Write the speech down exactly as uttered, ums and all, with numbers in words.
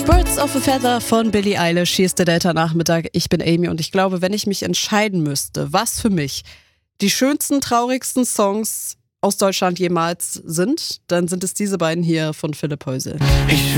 Birds of a Feather von Billie Eilish. Hier ist der Delta-Nachmittag. Ich bin Amy und ich glaube, wenn ich mich entscheiden müsste, was für mich die schönsten, traurigsten Songs aus Deutschland jemals sind, dann sind es diese beiden hier von Philipp Heusel. Ich